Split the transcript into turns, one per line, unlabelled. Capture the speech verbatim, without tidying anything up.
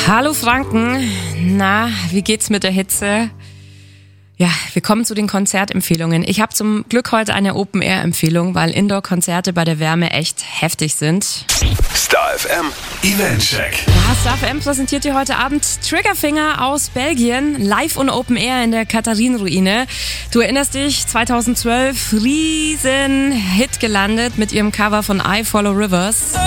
Hallo Franken, na, wie geht's mit der Hitze? Ja, wir kommen zu den Konzertempfehlungen. Ich habe zum Glück heute eine Open-Air-Empfehlung, weil Indoor-Konzerte bei der Wärme echt heftig sind.
Star F M Eventcheck.
Ja, Star F M präsentiert dir heute Abend Triggerfinger aus Belgien, live und Open-Air in der Katharinenruine. Du erinnerst dich, zweitausendzwölf, riesen Hit gelandet mit ihrem Cover von I Follow Rivers.